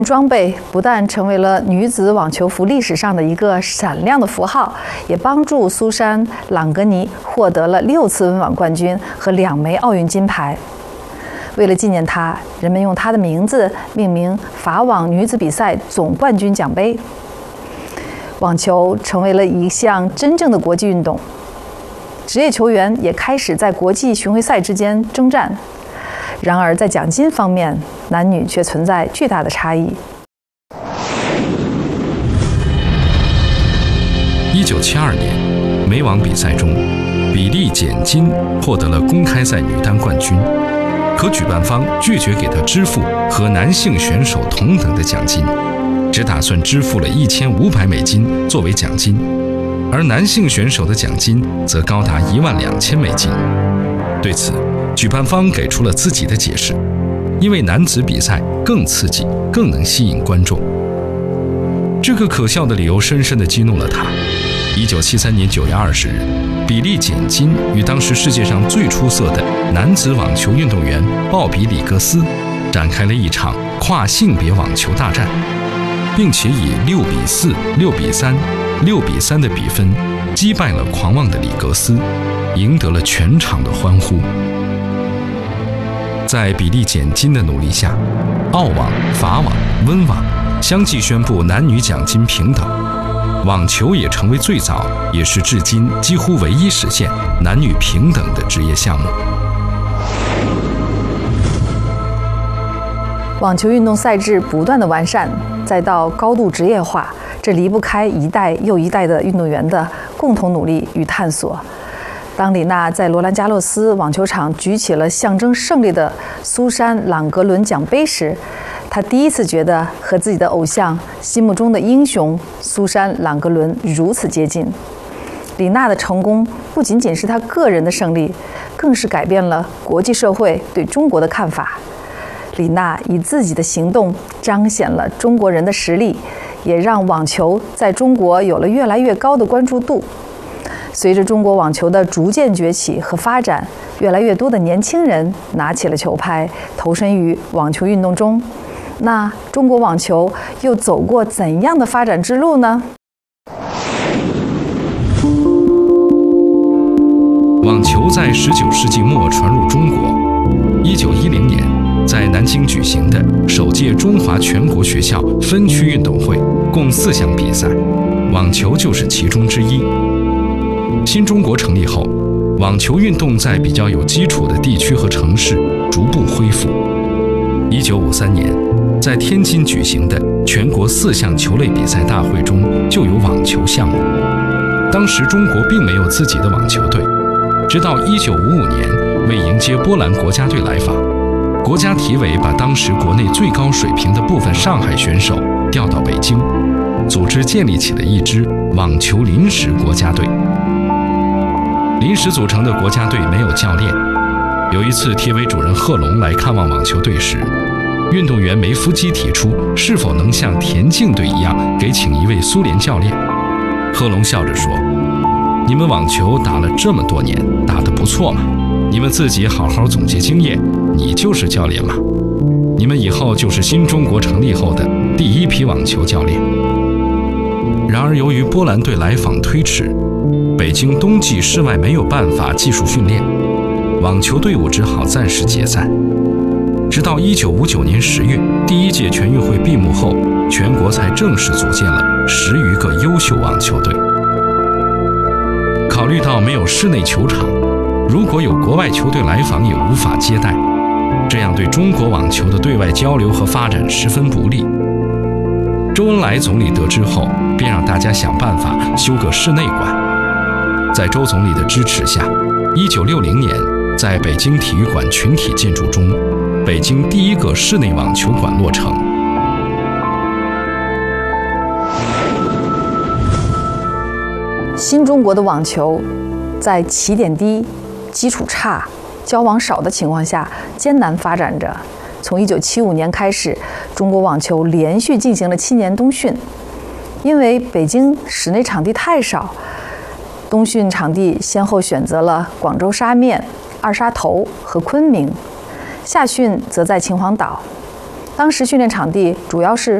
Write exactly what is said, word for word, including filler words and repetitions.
装备不但成为了女子网球服历史上的一个闪亮的符号，也帮助苏珊·朗格尼获得了六次温网冠军和两枚奥运金牌。为了纪念她，人们用她的名字命名法网女子比赛总冠军奖杯。网球成为了一项真正的国际运动，职业球员也开始在国际巡回赛之间征战。然而，在奖金方面，男女却存在巨大的差异。 一九七二年，美网比赛中，比利·简金获得了公开赛女单冠军，可举办方拒绝给她支付和男性选手同等的奖金，只打算支付了一千五百美金作为奖金，而男性选手的奖金则高达一万两千美金。对此，举办方给出了自己的解释，因为男子比赛更刺激，更能吸引观众。这个可笑的理由深深地激怒了他。一九七三年九月二十日，比利·简金与当时世界上最出色的男子网球运动员鲍比·里格斯展开了一场跨性别网球大战，并且以六比四、六比三、六比三的比分击败了狂妄的里格斯，赢得了全场的欢呼。在比利·简金的努力下，澳网、法网、温网相继宣布男女奖金平等，网球也成为最早也是至今几乎唯一实现男女平等的职业项目。 网球运动赛制不断的完善，再到高度职业化，这离不开一代又一代的运动员的共同努力与探索。当李娜在罗兰加洛斯网球场举起了象征胜利的苏珊·朗格伦奖杯时，她第一次觉得和自己的偶像心目中的英雄苏珊·朗格伦如此接近。李娜的成功不仅仅是她个人的胜利，更是改变了国际社会对中国的看法。李娜以自己的行动彰显了中国人的实力，也让网球在中国有了越来越高的关注度。随着中国网球的逐渐崛起和发展，越来越多的年轻人拿起了球拍，投身于网球运动中。那中国网球又走过怎样的发展之路呢？ 网球在十九世纪末传入中国。一九一零年，在南京举行的首届中华全国学校分区运动会，共四项比赛，网球就是其中之一。新中国成立后，网球运动在比较有基础的地区和城市逐步恢复。一九五三年，在天津举行的全国四项球类比赛大会中就有网球项目。当时中国并没有自己的网球队，直到一九五五年，为迎接波兰国家队来访，国家体委把当时国内最高水平的部分上海选手调到北京，组织建立起了一支网球临时国家队。临时组成的国家队没有教练。有一次，体委主任贺龙来看望网球队时，运动员梅夫基提出是否能像田径队一样给请一位苏联教练。贺龙笑着说：“你们网球打了这么多年，打得不错嘛，你们自己好好总结经验，你就是教练嘛。你们以后就是新中国成立后的第一批网球教练。”然而，由于波兰队来访推迟，北京冬季室外没有办法技术训练，网球队伍只好暂时解散。直到一九五九年十月，第一届全运会闭幕后，全国才正式组建了十余个优秀网球队。考虑到没有室内球场，如果有国外球队来访也无法接待，这样对中国网球的对外交流和发展十分不利。周恩来总理得知后，便让大家想办法修个室内馆。在周总理的支持下，一九六零年，在北京体育馆群体建筑中，北京第一个室内网球馆落成。 新中国的网球在起点低、基础差、交往少的情况下艰难发展着。从一九七五年开始，中国网球连续进行了七年冬训。因为北京室内场地太少，冬训场地先后选择了广州沙面、二沙头和昆明，夏训则在秦皇岛。 当时训练场地主要是